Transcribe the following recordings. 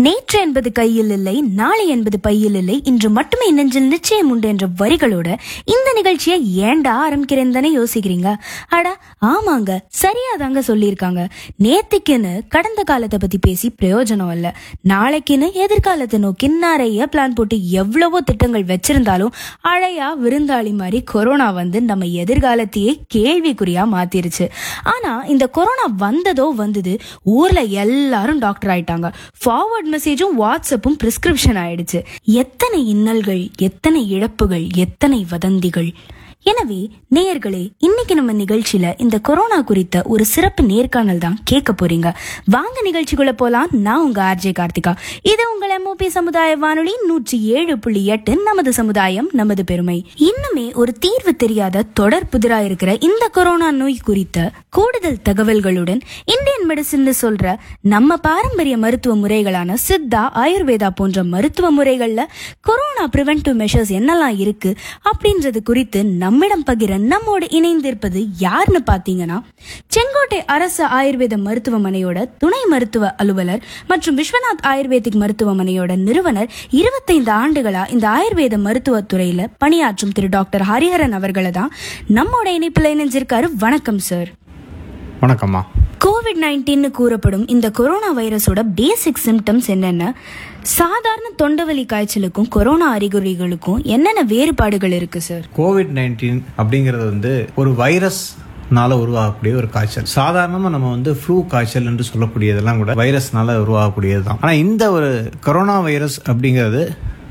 நேற்று என்பது கையில் இல்லை, நாளை என்பது பையில் இல்லை, இன்று மட்டுமே நெஞ்சில் நிச்சயம் உண்டு என்ற வரிகளோட இந்த நிகழ்ச்சியை ஏண்டா ஆரம்பிக்கிறேன்னு தானே யோசிக்கிறீங்க. அடா ஆமாங்க, சரியா தாங்க சொல்லியிருக்காங்க. நேத்துக்குன்னு கடந்த காலத்தை பத்தி பேசி பிரயோஜனம் இல்ல. நாளைக்குன்னு எதிர்காலத்தை நோக்கி நிறைய பிளான் போட்டு எவ்வளவோ திட்டங்கள் வச்சிருந்தாலும் அழையா விருந்தாளி மாதிரி கொரோனா வந்து நம்ம எதிர்காலத்தையே கேள்விக்குறியா மாத்திருச்சு. ஆனா இந்த கொரோனா வந்ததோ வந்தது, ஊர்ல எல்லாரும் டாக்டர் ஆயிட்டாங்க. ஃபார்வர்ட் மெசேஜும் வாட்ஸ்அப்பும் பிரிஸ்கிரிப்ஷன் ஆயிடுச்சு. எத்தனை இன்னல்கள், எத்தனை இழப்புகள், எத்தனை வதந்திகள். எனவே நேயர்களே, இன்னைக்கு நம்ம நிகழ்ச்சியில இந்த கொரோனா குறித்த ஒரு சிறப்பு நேர்காணல் தான் கேட்க போறீங்க. வாங்க நிகழ்ச்சிக்குள்ள போலாம். நான் உங்க ஆர்ஜே கார்த்திகா. இது உங்கள் MOP சமுதாய வானொலி 107.8. நமது சமுதாயம் நமது பெருமை. இன்னுமே ஒரு தீர்வு தெரியாத தொடர் புதிரா இருக்கிற இந்த கொரோனா நோய் குறித்த கூடுதல் தகவல்களுடன் இந்தியன் மெடிசின் சொல்ற நம்ம பாரம்பரிய மருத்துவ முறைகளான சித்தா, ஆயுர்வேதா போன்ற மருத்துவ முறைகள்ல கொரோனா பிரிவென்டிவ் மெஷர்ஸ் என்னெல்லாம் இருக்கு அப்படின்றது குறித்து நம்மிடம் பகிர நம்மோடு இணைந்திருப்பது யாருன்னு பாத்தீங்கன்னா, செங்கோட்டை அரசு ஆயுர்வேத மருத்துவமனையோட துணை மருத்துவ அலுவலர் மற்றும் விஸ்வநாத் ஆயுர்வேதிக் மருத்துவமனையோட நிறுவனர், 25 ஆண்டுகளா இந்த ஆயுர்வேத மருத்துவ துறையில பணியாற்றும் திரு டாக்டர் ஹரிஹரன் அவர்களை தான் நம்மோட இணைப்புல இணைஞ்சிருக்காரு. வணக்கம் சார். வணக்கம்மா. COVID-19 கூறப்படும் இந்த கொரோனா வைரஸோட பேசிக் சிம்டம்ஸ் என்னென்ன? சாதாரண தொண்டவலி காய்ச்சலுக்கும் கொரோனா அறிகுறிகளுக்கும் என்னென்ன வேறுபாடுகள் இருக்கு சார்? COVID-19 அப்படிங்கிறது வந்து ஒரு வைரஸ்னால உருவாகக்கூடிய ஒரு காய்ச்சல். சாதாரணமா நம்ம வந்து ஃப்ளூ காய்ச்சல் என்று சொல்லக்கூடியதெல்லாம் கூட வைரஸ்னால உருவாகக்கூடியது தான். ஆனா இந்த ஒரு கொரோனா வைரஸ் அப்படிங்கிறது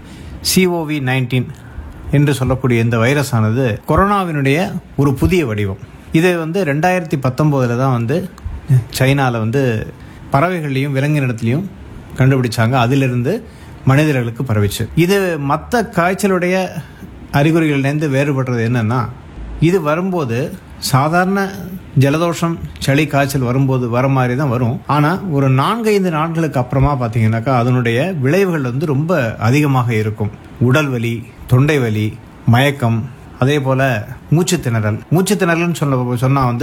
COVID-19 என்று சொல்லக்கூடிய இந்த வைரஸ் ஆனது கொரோனாவினுடைய ஒரு புதிய வடிவம். இது வந்து 2019 தான் வந்து சைனாவில் வந்து பறவைகள்லையும் விலங்கினத்திலையும் கண்டுபிடிச்சாங்க. அதிலிருந்து மனிதர்களுக்கு பரவிச்சு. இது மற்ற காய்ச்சலுடைய அறிகுறிகள்லேருந்து வேறுபடுறது என்னன்னா, இது வரும்போது சாதாரண ஜலதோஷம், சளி, காய்ச்சல் வரும்போது வர மாதிரி தான் வரும். ஆனால் ஒரு 4-5 நாட்களுக்கு அப்புறமா பார்த்தீங்கன்னாக்கா அதனுடைய விளைவுகள் வந்து ரொம்ப அதிகமாக இருக்கும். உடல் வலி, தொண்டை வலி, மயக்கம், அதே போல் மூச்சு திணறல்னு சொன்னா வந்து